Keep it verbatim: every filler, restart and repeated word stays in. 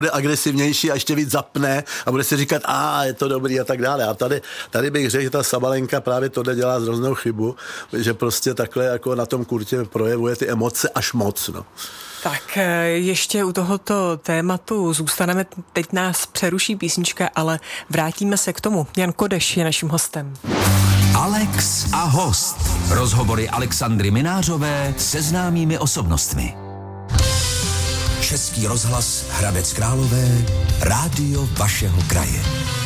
bude agresivnější a ještě víc zapne a bude si říkat, a je to dobrý a tak dále. A tady, tady bych řekl, že ta Sabalenka právě tohle dělá hroznou chybu, že prostě takhle jako na tom kurtě projevuje ty emoce až moc. No. Tak ještě u tohoto tématu zůstaneme, teď nás přeruší písnička, ale vrátíme se k tomu. Jan Kodeš je naším hostem. Alex a host. Rozhovory Alexandry Minářové se známými osobnostmi. Český rozhlas Hradec Králové, rádio vašeho kraje.